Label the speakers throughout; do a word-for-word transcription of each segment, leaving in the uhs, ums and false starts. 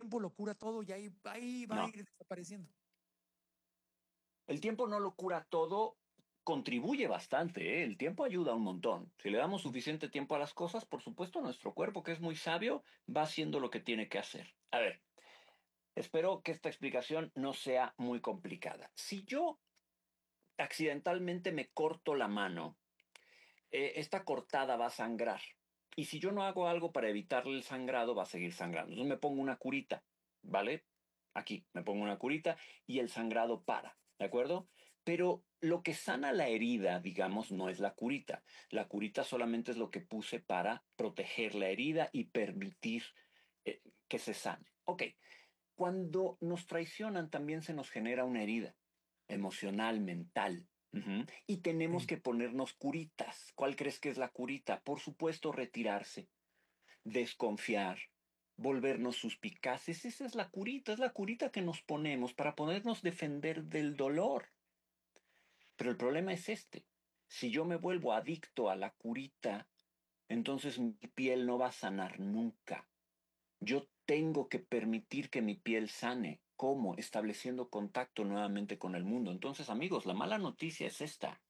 Speaker 1: tiempo lo cura todo y ahí, ahí va a
Speaker 2: No,
Speaker 1: ir desapareciendo.
Speaker 2: el tiempo no lo cura todo, contribuye bastante, ¿eh? El tiempo ayuda un montón. Si le damos suficiente tiempo a las cosas, por supuesto, nuestro cuerpo, que es muy sabio, va haciendo lo que tiene que hacer. A ver, espero que esta explicación no sea muy complicada. Si yo accidentalmente me corto la mano, eh, esta cortada va a sangrar. Y si yo no hago algo para evitarle el sangrado, va a seguir sangrando. Entonces me pongo una curita, ¿vale? Aquí me pongo una curita y el sangrado para, ¿de acuerdo? Pero lo que sana la herida, digamos, no es la curita. La curita solamente es lo que puse para proteger la herida y permitir eh, que se sane. Ok, cuando nos traicionan también se nos genera una herida emocional, mental. Ujú. Y tenemos
Speaker 1: Sí.
Speaker 2: que ponernos curitas. ¿Cuál crees que es la curita? Por supuesto, retirarse, desconfiar, volvernos suspicaces. Esa es la curita, es la curita que nos ponemos para podernos defender del dolor. Pero el problema es este. Si yo me vuelvo adicto a la curita, entonces mi piel no va a sanar nunca. Yo tengo que permitir que mi piel sane. ¿Cómo? Estableciendo contacto nuevamente con el mundo. Entonces, amigos, la mala noticia es esta.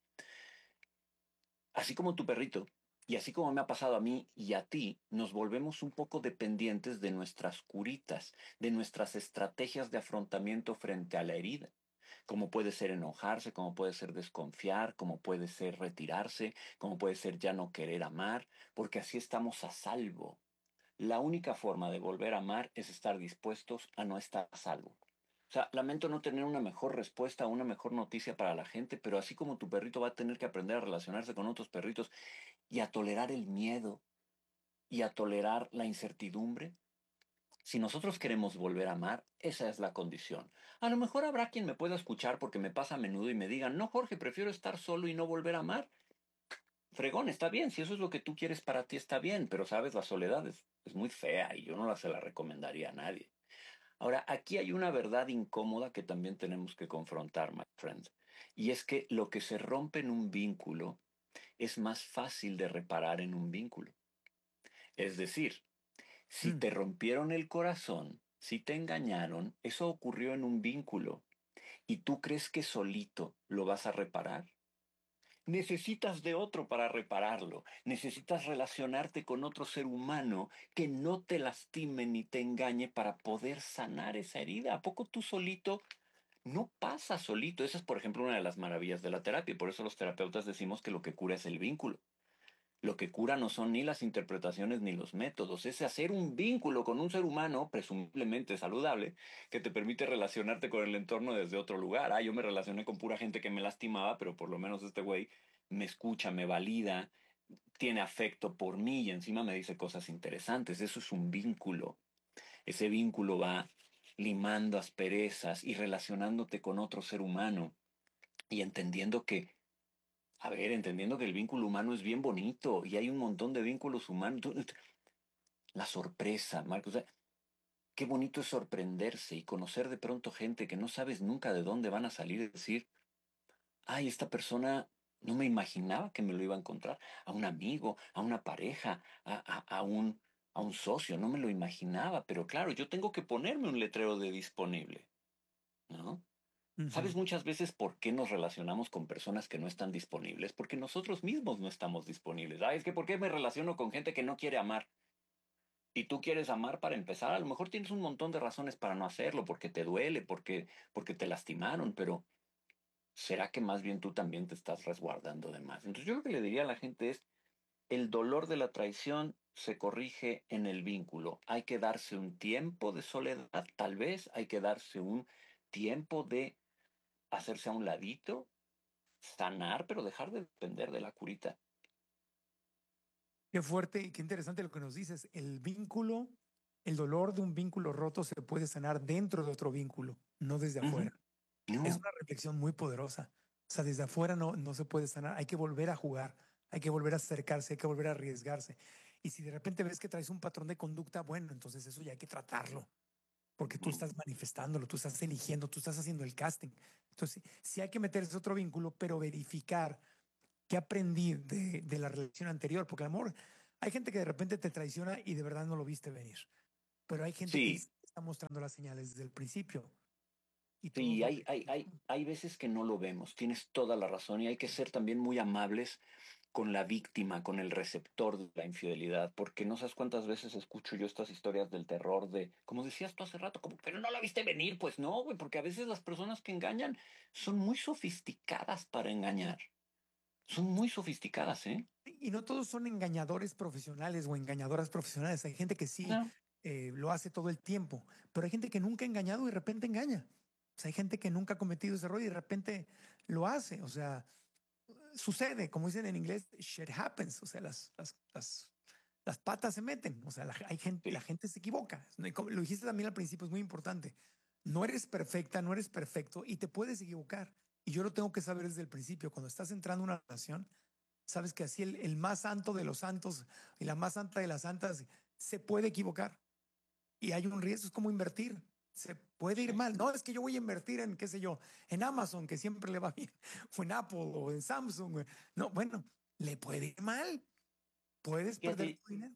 Speaker 2: Así como tu perrito, y así como me ha pasado a mí y a ti, nos volvemos un poco dependientes de nuestras curitas, de nuestras estrategias de afrontamiento frente a la herida. Como puede ser enojarse, como puede ser desconfiar, como puede ser retirarse, como puede ser ya no querer amar, porque así estamos a salvo. La única forma de volver a amar es estar dispuestos a no estar a salvo. O sea, lamento no tener una mejor respuesta, una mejor noticia para la gente, pero así como tu perrito va a tener que aprender a relacionarse con otros perritos y a tolerar el miedo y a tolerar la incertidumbre, si nosotros queremos volver a amar, esa es la condición. A lo mejor habrá quien me pueda escuchar porque me pasa a menudo y me diga, no, Jorge, prefiero estar solo y no volver a amar. Fregón, está bien, si eso es lo que tú quieres para ti, está bien, pero sabes, la soledad es, es muy fea y yo no la se la recomendaría a nadie. Ahora, aquí hay una verdad incómoda que también tenemos que confrontar, my friend, y es que lo que se rompe en un vínculo es más fácil de reparar en un vínculo. Es decir, si
Speaker 1: Mm.
Speaker 2: te rompieron el corazón, si te engañaron, eso ocurrió en un vínculo, y tú crees que solito lo vas a reparar. Necesitas de otro para repararlo. Necesitas relacionarte con otro ser humano que no te lastime ni te engañe para poder sanar esa herida. ¿A poco tú solito no pasa solito? Esa es, por ejemplo, una de las maravillas de la terapia. Por eso los terapeutas decimos que lo que cura es el vínculo. Lo que cura no son ni las interpretaciones ni los métodos, es hacer un vínculo con un ser humano, presumiblemente saludable, que te permite relacionarte con el entorno desde otro lugar. Ah, yo me relacioné con pura gente que me lastimaba, pero por lo menos este güey me escucha, me valida, tiene afecto por mí y encima me dice cosas interesantes. Eso es un vínculo. Ese vínculo va limando asperezas y relacionándote con otro ser humano y entendiendo que a ver, entendiendo que el vínculo humano es bien bonito y hay un montón de vínculos humanos. Tú- La sorpresa, Marcos. O sea, qué bonito es sorprenderse y conocer de pronto gente que no sabes nunca de dónde van a salir y decir, ay, esta persona no me imaginaba que me lo iba a encontrar. A un amigo, a una pareja, a, a, a un, a un socio, no me lo imaginaba. Pero claro, yo tengo que ponerme un letrero de disponible, ¿no? ¿Sabes
Speaker 1: Ujú.
Speaker 2: muchas veces por qué nos relacionamos con personas que no están disponibles? Porque nosotros mismos no estamos disponibles. Ah, es que ¿por qué me relaciono con gente que no quiere amar? Y tú quieres amar para empezar. A lo mejor tienes un montón de razones para no hacerlo, porque te duele, porque, porque te lastimaron, pero ¿será que más bien tú también te estás resguardando de más? Entonces yo lo que le diría a la gente es, el dolor de la traición se corrige en el vínculo. Hay que darse un tiempo de soledad, tal vez hay que darse un tiempo de hacerse a un ladito, sanar, pero dejar de depender de la curita.
Speaker 1: Qué fuerte y qué interesante lo que nos dices. El vínculo, el dolor de un vínculo roto se puede sanar dentro de otro vínculo, no desde
Speaker 2: Ujú.
Speaker 1: afuera. Es
Speaker 2: No,
Speaker 1: una reflexión muy poderosa. O sea, desde afuera no, no se puede sanar. Hay que volver a jugar, hay que volver a acercarse, hay que volver a arriesgarse. Y si de repente ves que traes un patrón de conducta, bueno, entonces eso ya hay que tratarlo, porque tú estás manifestándolo, tú estás eligiendo, tú estás haciendo el casting. Entonces, sí sí hay que meterse otro vínculo, pero verificar qué aprendí de, de la relación anterior, porque el amor, hay gente que de repente te traiciona y de verdad no lo viste venir, pero hay gente que
Speaker 2: sí,
Speaker 1: está mostrando las señales desde el principio. Y todos
Speaker 2: Sí,
Speaker 1: lo
Speaker 2: hay, hay, hay, hay veces que no lo vemos, tienes toda la razón y hay que ser también muy amables con la víctima, con el receptor de la infidelidad, porque no sabes cuántas veces escucho yo estas historias del terror de, como decías tú hace rato, como, pero no la viste venir, pues no, güey, porque a veces las personas que engañan son muy sofisticadas para engañar, son muy sofisticadas, ¿eh?
Speaker 1: Y no todos son engañadores profesionales o engañadoras profesionales. Hay gente que sí
Speaker 2: No.
Speaker 1: eh, lo hace todo el tiempo, pero hay gente que nunca ha engañado y de repente engaña. O sea, hay gente que nunca ha cometido ese error y de repente lo hace. O sea, sucede, como dicen en inglés, shit happens. O sea, las, las, las, las patas se meten. O sea, la, hay gente, la
Speaker 2: Sí.
Speaker 1: gente se equivoca. Lo dijiste también al principio, es muy importante. No eres perfecta, no eres perfecto y te puedes equivocar. Y yo lo tengo que saber desde el principio. Cuando estás entrando en una relación, sabes que así el, el más santo de los santos y la más santa de las santas se puede equivocar y hay un riesgo, es como invertir. Se puede ir
Speaker 2: Sí.
Speaker 1: mal. No, es que yo voy a invertir en, qué sé yo, en Amazon, que siempre le va bien, o en Apple, o en Samsung. No, bueno, le puede ir mal. Puedes perder
Speaker 2: Fíjate,
Speaker 1: tu dinero.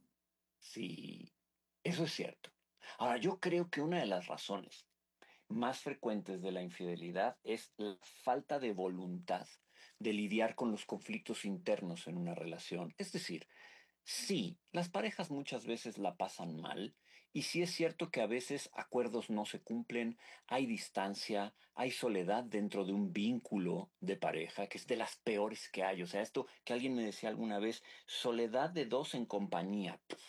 Speaker 2: sí, eso es cierto. Ahora, yo creo que una de las razones más frecuentes de la infidelidad es la falta de voluntad de lidiar con los conflictos internos en una relación. Es decir, sí, las parejas muchas veces la pasan mal y sí es cierto que a veces acuerdos no se cumplen, hay distancia, hay soledad dentro de un vínculo de pareja, que es de las peores que hay. O sea, esto que alguien me decía alguna vez, soledad de dos en compañía. Puf,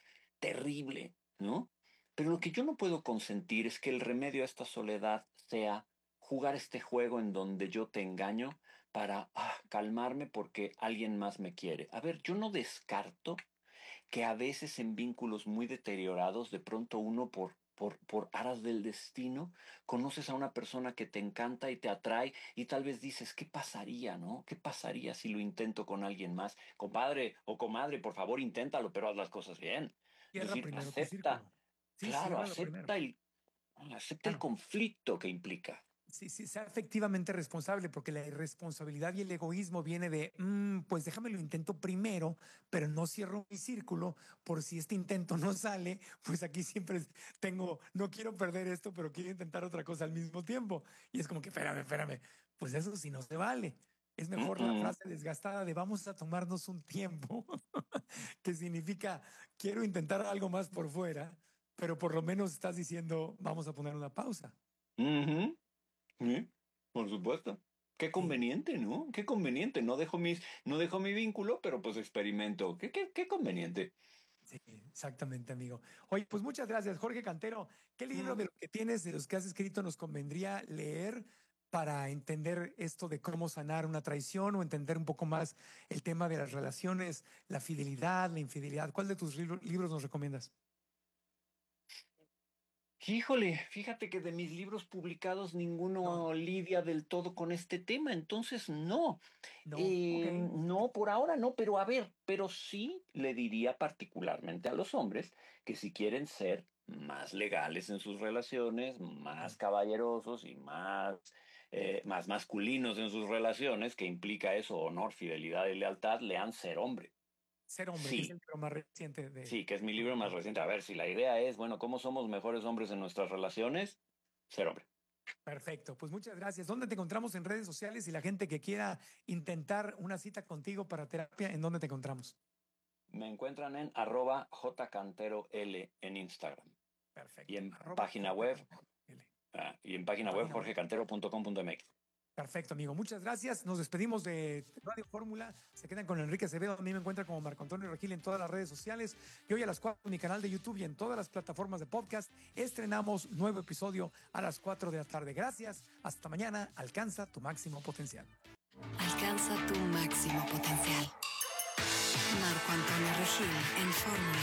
Speaker 2: terrible, ¿no? Pero lo que yo no puedo consentir es que el remedio a esta soledad sea jugar este juego en donde yo te engaño para ah, calmarme porque alguien más me quiere. A ver, yo no descarto que a veces en vínculos muy deteriorados, de pronto uno por, por, por aras del destino, conoces a una persona que te encanta y te atrae y tal vez dices, ¿qué pasaría, no? ¿Qué pasaría si lo intento con alguien más? Compadre o comadre, por favor, inténtalo, pero haz las cosas bien. Es
Speaker 1: Cierra
Speaker 2: decir,
Speaker 1: primero tu
Speaker 2: acepta,
Speaker 1: círculo. Sí,
Speaker 2: claro,
Speaker 1: ciérralo primero.
Speaker 2: acepta el, acepta el
Speaker 1: Claro.
Speaker 2: conflicto que implica.
Speaker 1: Sí, sí, sea efectivamente responsable, porque la irresponsabilidad y el egoísmo viene de, "Mm, pues déjame lo intento primero, pero no cierro mi círculo por si este intento no sale, pues aquí siempre tengo, no quiero perder esto, pero quiero intentar otra cosa al mismo tiempo. Y es como que, espérame, espérame, pues eso sí no se vale. Es
Speaker 2: Mm,
Speaker 1: mejor la
Speaker 2: mm.
Speaker 1: frase desgastada de vamos a tomarnos un tiempo, que significa quiero intentar algo más por fuera, pero por lo menos estás diciendo vamos a poner una pausa.
Speaker 2: Ujú. Sí, por supuesto. Qué
Speaker 1: Sí.
Speaker 2: conveniente, ¿no? Qué conveniente. No dejo mis, no dejo mi vínculo, pero pues experimento. Qué, qué, qué conveniente.
Speaker 1: Sí, exactamente, amigo. Oye, pues muchas gracias, Jorge Cantero. ¿Qué libro de
Speaker 2: Mm.
Speaker 1: lo que tienes, de los que has escrito, nos convendría leer para entender esto de cómo sanar una traición o entender un poco más el tema de las relaciones, la fidelidad, la infidelidad? ¿Cuál de tus libro- libros nos recomiendas?
Speaker 2: Híjole, fíjate que de mis libros publicados
Speaker 1: No,
Speaker 2: ninguno lidia del todo con este tema, entonces no.
Speaker 1: no, ok.
Speaker 2: Eh, no, por ahora no, pero a ver, pero sí le diría particularmente a los hombres que si quieren ser más legales en sus relaciones, más
Speaker 1: Sí.
Speaker 2: caballerosos y más, eh, más masculinos en sus relaciones, que implica eso, honor, fidelidad y lealtad, lean Ser hombre.
Speaker 1: Ser hombre, que es el
Speaker 2: Sí,
Speaker 1: libro más reciente de
Speaker 2: sí, que es mi libro
Speaker 1: Jorge
Speaker 2: más
Speaker 1: Cantero.
Speaker 2: reciente. A ver, si la idea es, bueno, ¿cómo somos mejores hombres en nuestras relaciones? Ser hombre.
Speaker 1: Perfecto, pues muchas gracias. ¿Dónde te encontramos en redes sociales y la gente que quiera intentar una cita contigo para terapia, en dónde te encontramos?
Speaker 2: Me encuentran en arroba jcanterol en Instagram y
Speaker 1: Perfecto.
Speaker 2: en
Speaker 1: Arroba
Speaker 2: página
Speaker 1: J.
Speaker 2: web,
Speaker 1: Cantero L.
Speaker 2: ah, y en
Speaker 1: En
Speaker 2: página web
Speaker 1: página web.
Speaker 2: jorgecantero punto com punto mx.
Speaker 1: Perfecto, amigo. Muchas gracias. Nos despedimos de Radio Fórmula. Se quedan con Enrique Acevedo. A mí me encuentra como Marco Antonio Regil en todas las redes sociales. Y hoy a las cuatro en mi canal de YouTube y en todas las plataformas de podcast estrenamos nuevo episodio a las cuatro de la tarde. Gracias. Hasta mañana. Alcanza tu máximo potencial.
Speaker 3: Alcanza tu máximo potencial. Marco Antonio Regil en Fórmula.